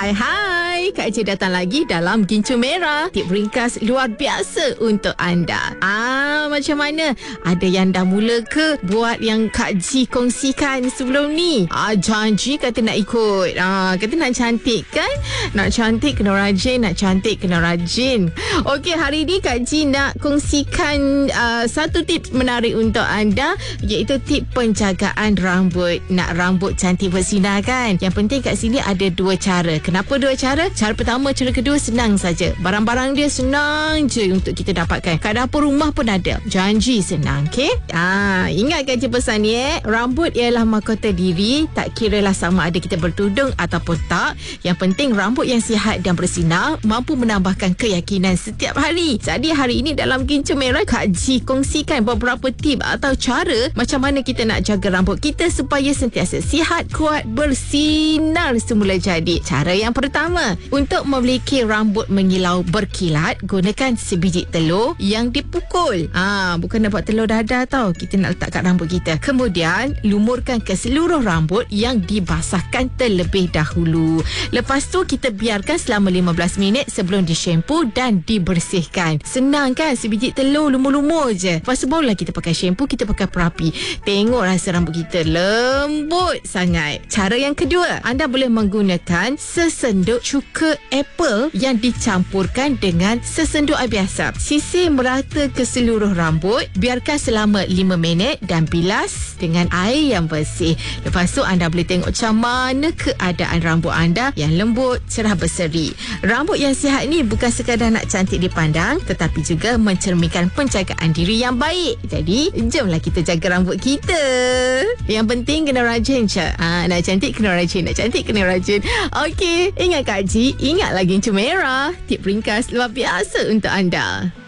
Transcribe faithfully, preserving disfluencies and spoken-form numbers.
Hai hai, Kak J datang lagi dalam Gincu Merah. Tip ringkas luar biasa untuk anda. Ah, macam mana? Ada yang dah mula ke buat yang Kak J kongsikan sebelum ni? Ah, janji kata nak ikut. Ah, kata nak cantik kan? Nak cantik kena rajin, nak cantik kena rajin. Okey, hari ni Kak J nak kongsikan uh, satu tips menarik untuk anda, iaitu tip penjagaan rambut. Nak rambut cantik bersinar kan? Yang penting kat sini ada dua cara. Kenapa dua cara? Cara pertama, cara kedua senang saja. Barang-barang dia senang je untuk kita dapatkan. Kat dapur rumah pun ada. Janji senang, okey? Ah, ingatkan je pesan ni eh. Rambut ialah mahkota diri. Tak kiralah sama ada kita bertudung ataupun tak. Yang penting rambut yang sihat dan bersinar mampu menambahkan keyakinan setiap hari. Jadi hari ini dalam Gincu Merah, Kak J kongsikan beberapa tip atau cara macam mana kita nak jaga rambut kita supaya sentiasa sihat, kuat, bersinar semula jadi. Cara yang pertama, untuk memiliki rambut mengilau berkilat, gunakan sebiji telur yang dipukul. Ah, bukan nak buat telur dadah tau. Kita nak letak kat rambut kita. Kemudian, lumurkan ke seluruh rambut yang dibasahkan terlebih dahulu. Lepas tu, kita biarkan selama lima belas minit sebelum di-shampoo dan dibersihkan. Senang kan? Sebiji telur lumur-lumur je. Lepas tu barulah kita pakai shampoo, kita pakai perapi. Tengok rasa rambut kita lembut sangat. Cara yang kedua, anda boleh menggunakan sesenduk cuka apple yang dicampurkan dengan sesenduk air biasa. Sisir merata ke seluruh rambut, biarkan selama lima minit dan bilas dengan air yang bersih. Lepas tu anda boleh tengok macam mana keadaan rambut anda yang lembut, cerah berseri. Rambut yang sihat ni bukan sekadar nak cantik dipandang, tetapi juga mencerminkan penjagaan diri yang baik. Jadi, jomlah kita jaga rambut kita. Yang penting kena rajin je. Ah, nak cantik kena rajin, nak cantik kena rajin. Okey, ingat Kak J, ingat lagi Gincu Merah. Tip ringkas luar biasa untuk anda.